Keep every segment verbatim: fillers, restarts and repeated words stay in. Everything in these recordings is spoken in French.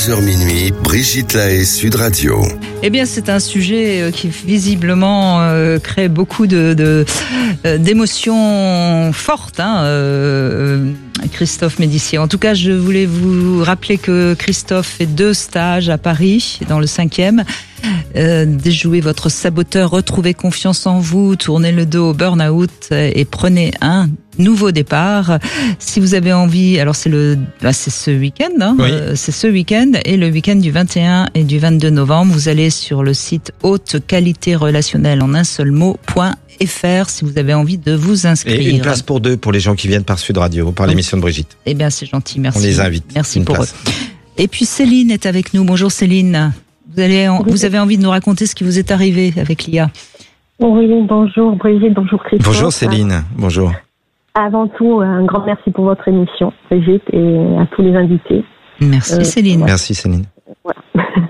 dix heures minuit, Brigitte Lahaie, Sud Radio. Eh bien, c'est un sujet qui visiblement euh, crée beaucoup de, de euh, d'émotions fortes, hein, euh, Christophe Médissier. En tout cas, je voulais vous rappeler que Christophe fait deux stages à Paris, dans le cinquième. Euh, déjouez votre saboteur, retrouvez confiance en vous, tournez le dos au burn-out et prenez un nouveau départ. Si vous avez envie, alors c'est le, bah c'est ce week-end, hein, oui. euh, c'est ce week-end et le week-end du vingt et un et du vingt-deux novembre. Vous allez sur le site haute qualité relationnelle en un seul mot point f r si vous avez envie de vous inscrire. Et une place pour deux pour les gens qui viennent par Sud Radio, par l'émission de Brigitte. Eh bien, c'est gentil, merci. On les invite. Merci une pour place. eux. Et puis Céline est avec nous. Bonjour Céline. Vous, allez, vous avez envie de nous raconter ce qui vous est arrivé avec l'I A? Oui, bonjour Brigitte, bonjour Christophe. Bonjour Céline, bonjour. Avant tout, un grand merci pour votre émission, Brigitte, et à tous les invités. Merci euh, Céline. Voilà. Merci Céline. Voilà.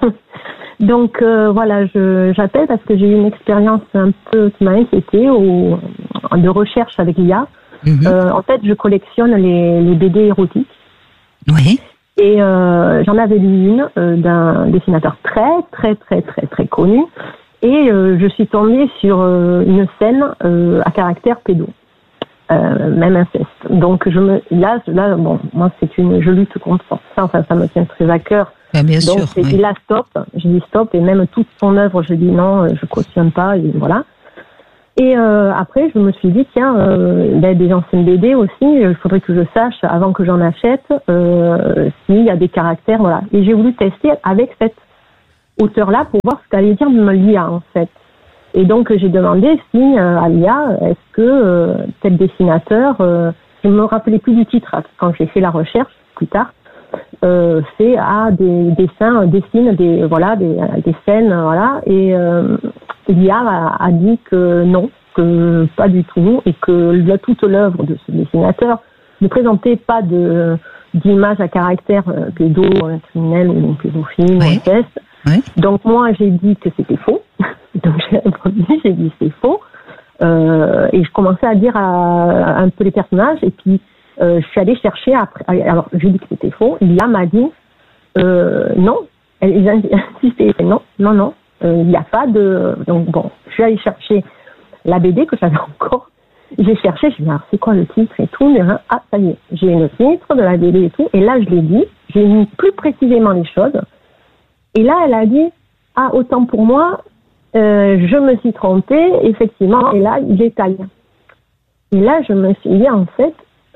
Donc euh, voilà, je, j'appelle parce que j'ai eu une expérience un peu qui m'a inquiétée au, de recherche avec l'I A. Mm-hmm. Euh, en fait, je collectionne les, les B D érotiques. Oui. Et euh, j'en avais lu une euh, d'un dessinateur très, très, très, très, très connu. Et euh, je suis tombée sur euh, une scène euh, à caractère pédo, euh, même inceste. Donc je me, là, là, bon, moi c'est une, je lutte contre ça. Enfin, ça me tient très à cœur. Ah, bien Donc sûr. j'ai Oui. dit là stop, j'ai dit stop, et même toute son œuvre, je dis non, je cautionne pas, et voilà. Et euh, après, je me suis dit, tiens, euh, ben, des anciennes B D aussi, il faudrait que je sache, avant que j'en achète, euh, s'il y a des caractères, voilà. Et j'ai voulu tester avec cette auteur-là pour voir ce qu'allait dire l'I A, en fait. Et donc, j'ai demandé si, euh, à l'I A, est-ce que euh, tel dessinateur, euh, je ne me rappelais plus du titre quand j'ai fait la recherche, plus tard, euh, c'est à des dessins, dessine des, voilà, des, des scènes, voilà, et euh, l'I A a, a dit que non, que pas du tout, et que là, toute l'œuvre de ce dessinateur ne présentait pas de d'image à caractère euh, pédo, euh, criminel ou pédophile, Oui. ou inceste. Oui. Donc moi, j'ai dit que c'était faux. Donc j'ai répondu, j'ai dit c'est faux. Euh, et je commençais à dire à, à un peu les personnages, et puis euh, je suis allée chercher après. Alors j'ai dit que c'était faux. L'I A m'a dit euh, non. Elle a insisté, non, non, non. Il n'y a pas de... Donc bon, je suis allée chercher la B D que j'avais encore. J'ai cherché, je me suis dit, alors c'est quoi le titre et tout. Mais, ah, ça y est, j'ai le titre de la B D et tout. Et là, je l'ai dit, j'ai mis plus précisément les choses. Et là, elle a dit, ah, autant pour moi, euh, je me suis trompée, effectivement. Et là, il détaille. Et là, je me suis dit, en fait,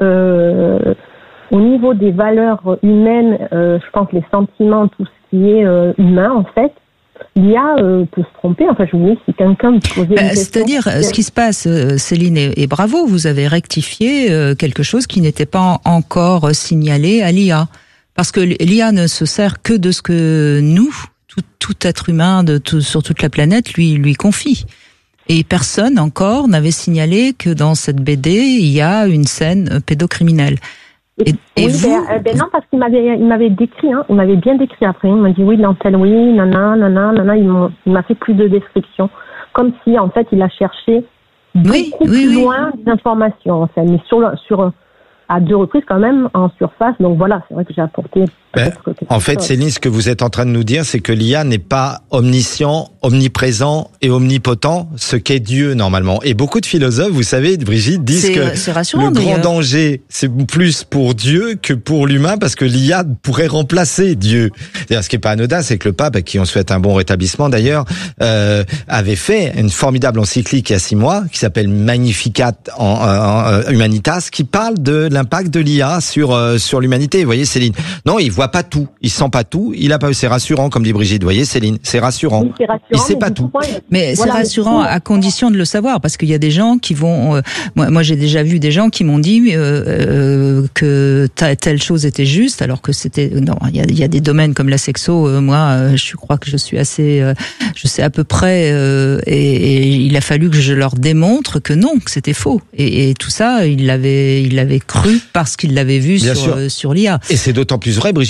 euh, au niveau des valeurs humaines, euh, je pense les sentiments, tout ce qui est euh, humain, en fait, l'I A euh, peut se tromper. Enfin, je vous dis, si quelqu'un me posait une Bah, question... c'est-à-dire, ce qui se passe, Céline, et, et bravo, vous avez rectifié euh, quelque chose qui n'était pas encore signalé à l'I A. Parce que l'I A ne se sert que de ce que nous, tout, tout être humain de tout, sur toute la planète, lui, lui confie. Et personne encore n'avait signalé que dans cette B D, il y a une scène pédocriminelle. Et, et oui, vous ben, ben non, parce qu'il m'avait, il m'avait décrit, hein, il m'avait bien décrit après. Il m'a dit oui, dans tel oui, nana, nana, nana. Il m'a, il m'a fait plus de descriptions, comme si en fait il a cherché beaucoup oui, plus oui, loin oui. d'informations, en fait, mais sur sur à deux reprises quand même en surface. Donc voilà, c'est vrai que j'ai apporté. Ben, en fait, Céline, ce que vous êtes en train de nous dire, c'est que l'I A n'est pas omniscient, omniprésent et omnipotent, ce qu'est Dieu normalement. Et beaucoup de philosophes, vous savez, Brigitte, disent C'est- que c'est rassurant, le grand d'ailleurs. danger, c'est plus pour Dieu que pour l'humain, parce que l'I A pourrait remplacer Dieu. C'est-à-dire, ce qui est pas anodin, c'est que le pape, à qui on souhaite un bon rétablissement d'ailleurs, euh, avait fait une formidable encyclique il y a six mois, qui s'appelle Magnificat en, en, en Humanitas, qui parle de l'impact de l'I A sur euh, sur l'humanité. Vous voyez, Céline. Non, il voit pas tout, il sent pas tout, il a pas. C'est rassurant, comme dit Brigitte. Vous voyez, Céline, c'est rassurant. Oui, c'est rassurant, Il sait mais pas du tout. coup, moi, Mais voilà, c'est mais rassurant du coup, à condition de le savoir, parce qu'il y a des gens qui vont... Euh, moi, moi, j'ai déjà vu des gens qui m'ont dit euh, euh, que ta, telle chose était juste, alors que c'était... Non, il y a, il y a des domaines comme la sexo, euh, moi, euh, je crois que je suis assez... Euh, je sais à peu près, euh, et, et il a fallu que je leur démontre que non, que c'était faux. Et, et tout ça, il l'avait, il l'avait cru parce qu'il l'avait vu Bien sur, sûr. euh, sur l'I A. Et c'est d'autant plus vrai, Brigitte,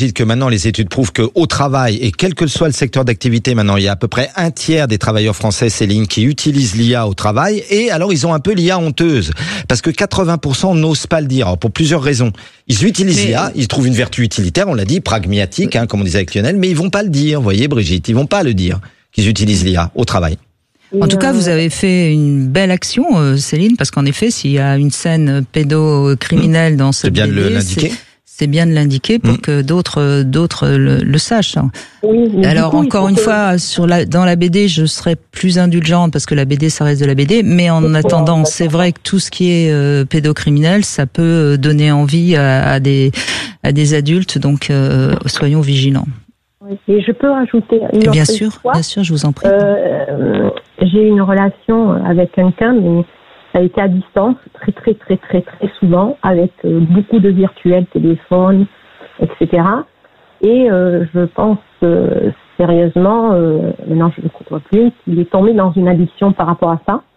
Brigitte, que maintenant les études prouvent qu'au travail, et quel que soit le secteur d'activité maintenant, il y a à peu près un tiers des travailleurs français, Céline, qui utilisent l'I A au travail, et alors ils ont un peu l'I A honteuse, parce que quatre-vingts pour cent n'osent pas le dire, alors, pour plusieurs raisons. Ils utilisent mais... l'I A, ils trouvent une vertu utilitaire, on l'a dit, pragmatique, hein, comme on disait avec Lionel, mais ils vont pas le dire, vous voyez Brigitte, ils vont pas le dire qu'ils utilisent l'I A au travail. En tout cas, vous avez fait une belle action, euh, Céline, parce qu'en effet, s'il y a une scène pédocriminelle mmh. dans ce B D, c'est bien de l'indiquer. C'est, c'est bien de l'indiquer pour mmh. que d'autres, d'autres le, le sachent. Oui, alors coup, encore une que... fois, sur la, dans la B D, je serais plus indulgente parce que la B D, ça reste de la B D. Mais en c'est attendant, vrai, c'est vrai que tout ce qui est euh, pédocriminel, ça peut donner envie à, à des à des adultes. Donc, euh, soyons vigilants. Et je peux rajouter une bien autre sûr, histoire. Bien sûr, je vous en prie. Euh, j'ai une relation avec quelqu'un, mais ça a été à distance, très très très très très souvent, avec euh, beaucoup de virtuels, téléphone, et cetera. Et euh, je pense euh, sérieusement, euh, maintenant je ne le côtoie plus, qu'il est tombé dans une addiction par rapport à ça.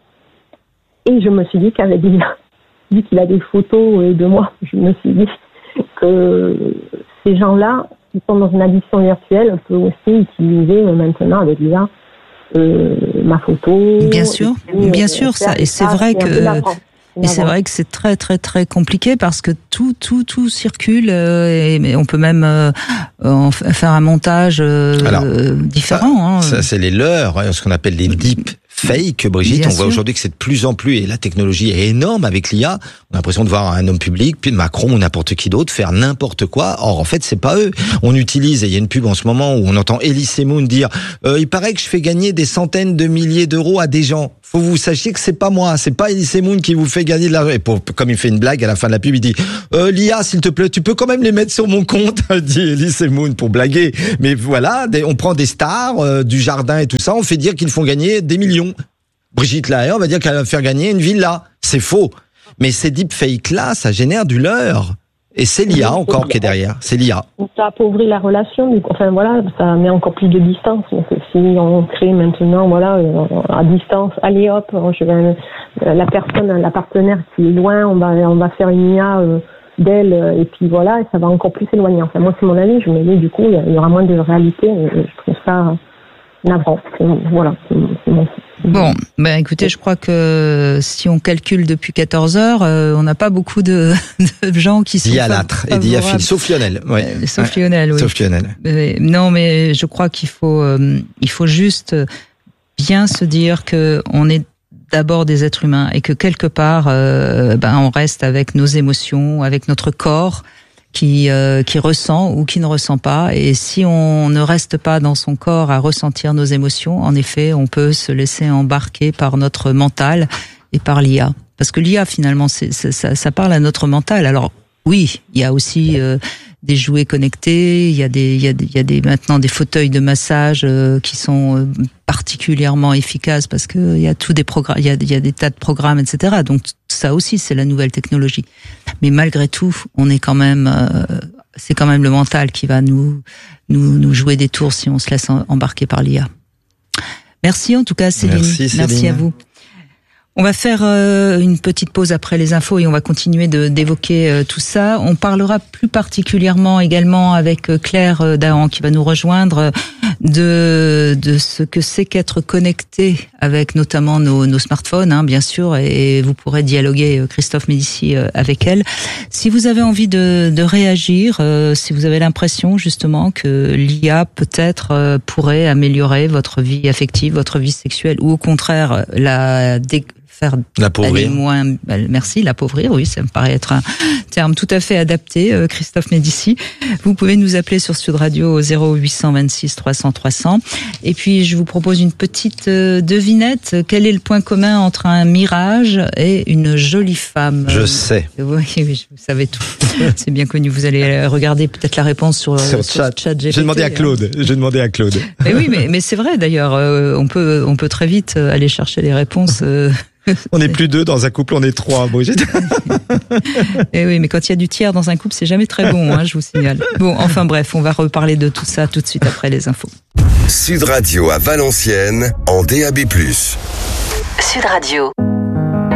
Et je me suis dit qu'avec lui, vu qu'il a des photos de moi, je me suis dit que ces gens-là, qui sont dans une addiction virtuelle, on peut aussi utiliser maintenant avec l'I A euh, ma photo. Bien sûr, puis, bien euh, sûr, ça. Et c'est vrai que et c'est vrai que c'est très très très compliqué parce que tout tout tout circule euh, et mais on peut même euh, en faire un montage euh, Alors, différent. Ça, hein. ça c'est les leurs, ce qu'on appelle les deep fake, Brigitte. Bien on sûr. Voit aujourd'hui que c'est de plus en plus, et la technologie est énorme avec l'I A. On a l'impression de voir un homme public, puis de Macron ou n'importe qui d'autre faire n'importe quoi. Or, en fait, c'est pas eux. On utilise, et il y a une pub en ce moment où on entend Elise Moon dire euh, « Il paraît que je fais gagner des centaines de milliers d'euros à des gens. » Faut que vous sachiez que c'est pas moi, c'est pas Elise Moon qui vous fait gagner de l'argent. Et pour, comme il fait une blague à la fin de la pub, il dit euh, « L'I A, s'il te plaît, tu peux quand même les mettre sur mon compte », dit Elise Moon pour blaguer. Mais voilà, des, on prend des stars euh, du jardin et tout ça, on fait dire qu'ils font gagner des millions. Brigitte Lahaie, on va dire qu'elle va faire gagner une villa. C'est faux. Mais ces deepfakes-là, ça génère du leurre. Et c'est l'I A encore qui est derrière. C'est l'I A. Ça appauvrit la relation. Enfin voilà, ça met encore plus de distance. Donc, si on crée maintenant, voilà, à distance, allez hop, je vais, la personne, la partenaire qui est loin, on va, on va faire une I A euh, d'elle, et puis voilà, et ça va encore plus s'éloigner. Enfin moi, c'est mon avis. Je me dis du coup, il y aura moins de réalité. Et je trouve ça navrant. Voilà, c'est, c'est mon. Bon, ben écoutez, je crois que si on calcule depuis quatorze heures, euh, on n'a pas beaucoup de, de gens qui sont dialâtres et diaphiles, sauf Lionel. Ouais. Euh, sauf ouais. Lionel, oui. Sauf Lionel. Mais, non, mais je crois qu'il faut, euh, il faut juste bien se dire que on est d'abord des êtres humains et que quelque part, euh, ben on reste avec nos émotions, avec notre corps qui euh, qui ressent ou qui ne ressent pas. Et si on ne reste pas dans son corps à ressentir nos émotions, en effet, on peut se laisser embarquer par notre mental et par l'I A. Parce que l'I A, finalement, c'est, c'est, ça, ça parle à notre mental. Alors oui, il y a aussi euh, des jouets connectés, il y a des, il y a des, il y a des maintenant des fauteuils de massage euh, qui sont euh, particulièrement efficaces parce que il y a tous des programmes, il y a, il y a des tas de programmes, et cetera. Donc ça aussi, c'est la nouvelle technologie. Mais malgré tout, on est quand même, euh, c'est quand même le mental qui va nous, nous, nous jouer des tours si on se laisse embarquer par l'I A. Merci en tout cas, Céline. Merci, Céline. Merci à vous. On va faire euh, une petite pause après les infos et on va continuer de, d'évoquer euh, tout ça. On parlera plus particulièrement également avec euh, Claire euh, Dahan qui va nous rejoindre de, de ce que c'est qu'être connecté avec notamment nos, nos smartphones, hein, bien sûr, et vous pourrez dialoguer, euh, Christophe Médici, euh, avec elle. Si vous avez envie de, de réagir, euh, si vous avez l'impression justement que l'I A peut-être euh, pourrait améliorer votre vie affective, votre vie sexuelle, ou au contraire la dé- faire l'appauvrir. Moins, merci, l'appauvrir, oui, ça me paraît être un terme tout à fait adapté, euh, Christophe Médici. Vous pouvez nous appeler sur Sud Radio au zéro huit cent vingt-six trois cents trois cents. Et puis, je vous propose une petite euh, devinette. Quel est le point commun entre un mirage et une jolie femme? Je sais. Oui, oui, vous savez tout. C'est bien connu. Vous allez regarder peut-être la réponse sur, sur, sur chat. chat G P T. J'ai demandé à Claude. J'ai demandé à Claude. Mais oui, mais, mais c'est vrai d'ailleurs. Euh, on peut, on peut très vite aller chercher les réponses. Euh, On n'est plus deux dans un couple, on est trois, Brigitte. Eh oui, mais quand il y a du tiers dans un couple, c'est jamais très bon, hein, je vous signale. Bon, enfin bref, on va reparler de tout ça tout de suite après les infos. Sud Radio à Valenciennes, en D A B plus. Sud Radio.